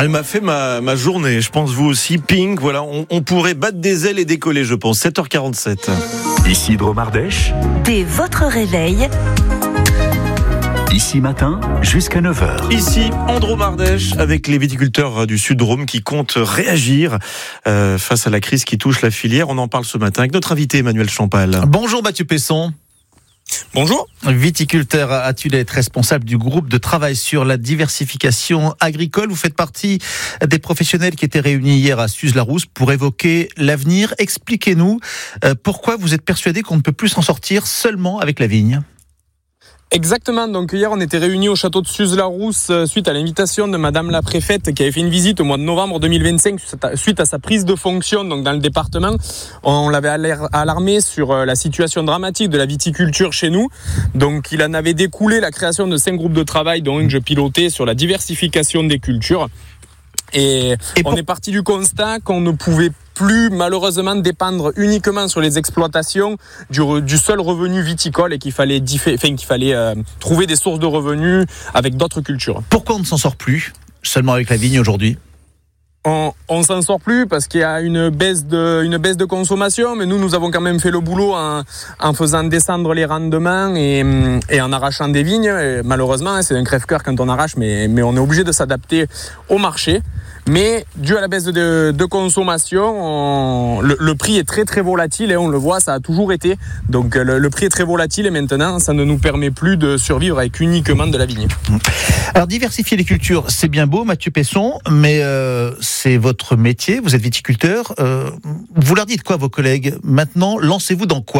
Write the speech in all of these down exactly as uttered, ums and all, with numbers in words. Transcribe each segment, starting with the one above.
Elle m'a fait ma, ma journée, je pense vous aussi. Pink, voilà, on, on pourrait battre des ailes et décoller, je pense. sept heures quarante-sept. Ici Dromardèche. Dès votre réveil. Ici matin, jusqu'à neuf heures. Ici, Andromardèche, avec les viticulteurs du Sud-Drôme qui comptent réagir euh, face à la crise qui touche la filière. On en parle ce matin avec notre invité Emmanuel Champal. Bonjour Mathieu Pesson. Bonjour. Viticulteur à Tulle, responsable du groupe de travail sur la diversification agricole. Vous faites partie des professionnels qui étaient réunis hier à Suze-la-Rousse pour évoquer l'avenir. Expliquez-nous euh, pourquoi vous êtes persuadé qu'on ne peut plus s'en sortir seulement avec la vigne. Exactement, donc hier on était réunis au château de Suze-la-Rousse euh, suite à l'invitation de madame la préfète qui avait fait une visite au mois de novembre deux mille vingt-cinq suite à sa prise de fonction donc dans le département. On l'avait alarmé sur euh, la situation dramatique de la viticulture chez nous. Donc il en avait découlé la création de cinq groupes de travail dont un que je pilotais sur la diversification des cultures. Et, Et on pour... est parti du constat qu'on ne pouvait plus malheureusement dépendre uniquement sur les exploitations du, du seul revenu viticole et qu'il fallait, diffé, enfin, qu'il fallait euh, trouver des sources de revenus avec d'autres cultures. Pourquoi on ne s'en sort plus seulement avec la vigne aujourd'hui ? On, on s'en sort plus parce qu'il y a une baisse de, une baisse de consommation, mais nous, nous avons quand même fait le boulot en, en faisant descendre les rendements et, et en arrachant des vignes. Et malheureusement, c'est un crève-cœur quand on arrache, mais, mais on est obligé de s'adapter au marché. Mais dû à la baisse de, de consommation, on, le, le prix est très très volatile et on le voit, ça a toujours été. Donc le, le prix est très volatile et maintenant, ça ne nous permet plus de survivre avec uniquement de la vigne. Alors diversifier les cultures, c'est bien beau, Mathieu Pesson, mais euh, c'est votre métier, vous êtes viticulteur. Euh, vous leur dites quoi à vos collègues ? Maintenant, lancez-vous dans quoi ?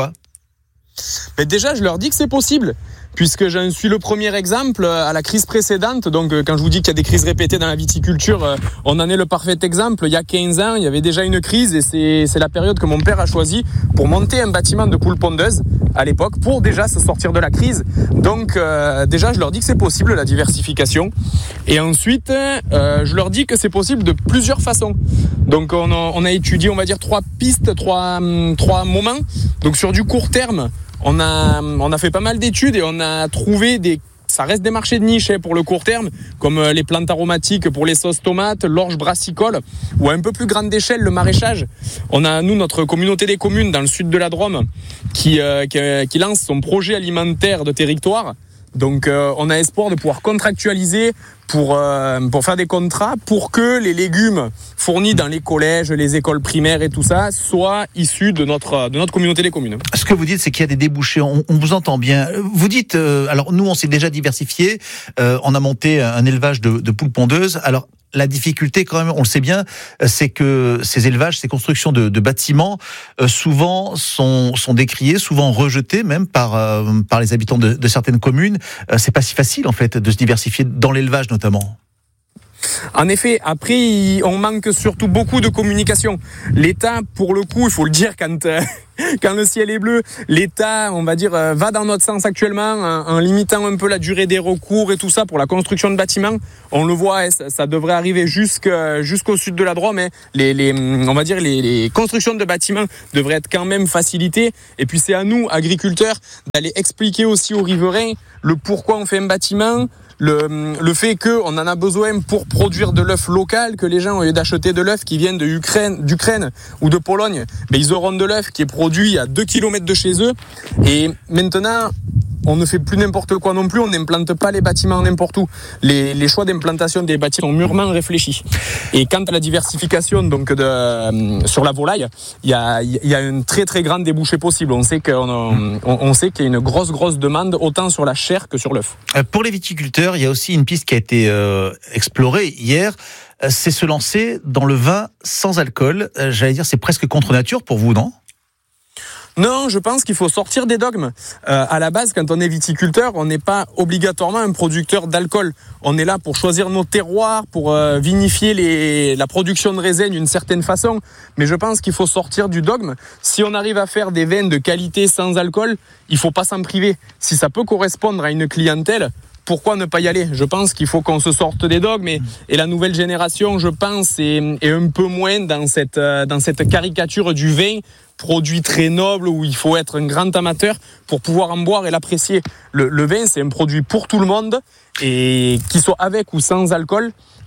Mais déjà, je leur dis que c'est possible, puisque j'en suis le premier exemple à la crise précédente. Donc, quand je vous dis qu'il y a des crises répétées dans la viticulture, on en est le parfait exemple. Il y a quinze ans, il y avait déjà une crise et c'est, c'est la période que mon père a choisie pour monter un bâtiment de poules pondeuses à l'époque, pour déjà se sortir de la crise. Donc, euh, déjà, je leur dis que c'est possible, la diversification. Et ensuite, euh, je leur dis que c'est possible de plusieurs façons. Donc, on a, on a étudié, on va dire, trois pistes, trois, trois moments. Donc, sur du court terme, On a, on a fait pas mal d'études et on a trouvé des, ça reste des marchés de niche pour le court terme, comme les plantes aromatiques pour les sauces tomates, l'orge brassicole, ou à un peu plus grande échelle, le maraîchage. On a, nous, notre communauté des communes dans le sud de la Drôme qui, euh, qui, qui lance son projet alimentaire de territoire. Donc, euh, on a espoir de pouvoir contractualiser pour, euh, pour faire des contrats pour que les légumes fournis dans les collèges, les écoles primaires et tout ça soient issus de notre, de notre communauté des communes. Ce que vous dites, c'est qu'il y a des débouchés. On, on vous entend bien. Vous dites, euh, alors nous, on s'est déjà diversifié. Euh, on a monté un élevage de, de poules pondeuses. Alors, la difficulté, quand même, on le sait bien, c'est que ces élevages, ces constructions de, de bâtiments, euh, souvent sont, sont décriés, souvent rejetés, même par, euh, par les habitants de, de certaines communes. Euh, c'est pas si facile, en fait, de se diversifier dans l'élevage, notamment. En effet, après, on manque surtout beaucoup de communication. L'État, pour le coup, il faut le dire, quand, euh, quand le ciel est bleu, l'État, on va dire, euh, va dans notre sens actuellement, en, en limitant un peu la durée des recours et tout ça pour la construction de bâtiments. On le voit, hein, ça, ça devrait arriver jusqu'au, jusqu'au sud de la Drôme. Hein. Les, les, on va dire, les, les constructions de bâtiments devraient être quand même facilitées. Et puis c'est à nous, agriculteurs, d'aller expliquer aussi aux riverains le pourquoi on fait un bâtiment, Le, le fait qu'on en a besoin pour produire de l'œuf local, que les gens, au lieu d'acheter de l'œuf qui viennent de Ukraine, d'Ukraine ou de Pologne, ben ils auront de l'œuf qui est produit à deux kilomètres de chez eux. Et maintenant, on ne fait plus n'importe quoi non plus, on n'implante pas les bâtiments n'importe où. Les, les choix d'implantation des bâtiments sont mûrement réfléchis. Et quant à la diversification donc de, euh, sur la volaille, il y a, y a un très très grand débouché possible. On sait, qu'on a, on, on sait qu'il y a une grosse grosse demande autant sur la chair que sur l'œuf. Pour les viticulteurs, il y a aussi une piste qui a été euh, explorée hier. C'est se lancer dans le vin sans alcool. J'allais dire, c'est presque contre nature pour vous, non ? Non, je pense qu'il faut sortir des dogmes. Euh, à la base, quand on est viticulteur, on n'est pas obligatoirement un producteur d'alcool. On est là pour choisir nos terroirs, pour euh, vinifier les, la production de raisins d'une certaine façon. Mais je pense qu'il faut sortir du dogme. Si on arrive à faire des vins de qualité sans alcool, il faut pas s'en priver. Si ça peut correspondre à une clientèle, pourquoi ne pas y aller ? Je pense qu'il faut qu'on se sorte des dogmes et, et la nouvelle génération, je pense, est, est un peu moins dans cette, dans cette caricature du vin, produit très noble où il faut être un grand amateur pour pouvoir en boire et l'apprécier. Le, le vin, c'est un produit pour tout le monde et qu'il soit avec ou sans alcool,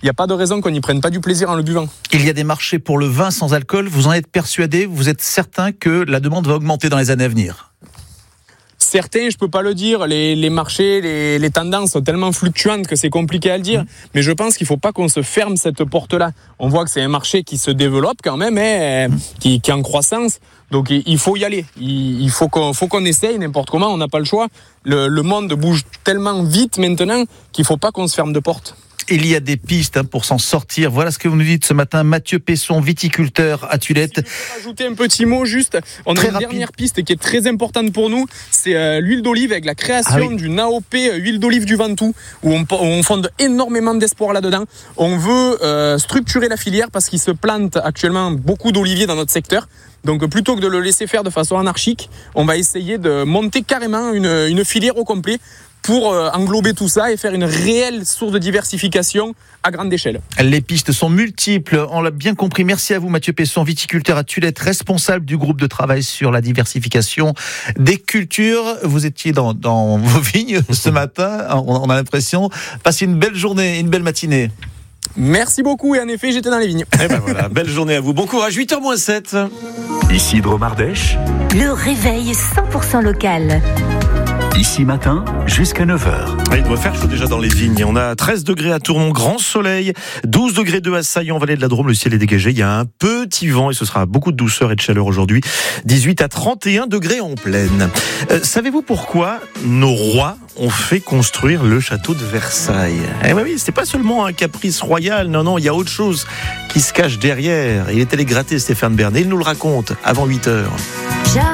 il n'y a pas de raison qu'on n'y prenne pas du plaisir en le buvant. Il y a des marchés pour le vin sans alcool. Vous en êtes persuadé? Vous êtes certain que la demande va augmenter dans les années à venir? Certains, je peux pas le dire, les, les marchés, les, les tendances sont tellement fluctuantes que c'est compliqué à le dire, mmh. mais je pense qu'il faut pas qu'on se ferme cette porte-là. On voit que c'est un marché qui se développe quand même, hein, mmh. qui, qui est en croissance, donc il faut y aller. Il, il faut qu'on, faut qu'on essaye n'importe comment, on n'a pas le choix. Le, le monde bouge tellement vite maintenant qu'il faut pas qu'on se ferme de porte. Il y a des pistes hein, pour s'en sortir. Voilà ce que vous nous dites ce matin. Mathieu Pesson, viticulteur à Tullette. Si je peux rajouter un petit mot juste, on très a une rapide. dernière piste qui est très importante pour nous, c'est euh, l'huile d'olive avec la création ah oui. d'une A O P euh, huile d'olive du Ventoux, où on, où on fonde énormément d'espoir là-dedans. On veut euh, structurer la filière parce qu'il se plante actuellement beaucoup d'oliviers dans notre secteur. Donc plutôt que de le laisser faire de façon anarchique, on va essayer de monter carrément une, une filière au complet pour euh, englober tout ça et faire une réelle source de diversification à grande échelle. Les pistes sont multiples, on l'a bien compris. Merci à vous Mathieu Pesson, viticulteur à Tullette, responsable du groupe de travail sur la diversification des cultures. Vous étiez dans, dans vos vignes ce matin, on, on a l'impression. Passez une belle journée, une belle matinée. Merci beaucoup et en effet j'étais dans les vignes. Et ben voilà, belle journée à vous, bon courage, huit heures moins sept. Ici Dromardèche. Le réveil cent pour cent local. Ici matin, jusqu'à neuf heures. Il doit faire chaud déjà dans les vignes. On a treize degrés à Tournon, grand soleil, douze degrés deux à Saillant, vallée de la Drôme, le ciel est dégagé. Il y a un petit vent et ce sera beaucoup de douceur et de chaleur aujourd'hui. dix-huit à trente et un degrés en plaine. Euh, savez-vous pourquoi nos rois ont fait construire le château de Versailles? Eh oui, c'est pas seulement un caprice royal, non, non, il y a autre chose qui se cache derrière. Il est allé gratter Stéphane Bernet, il nous le raconte avant huit heures.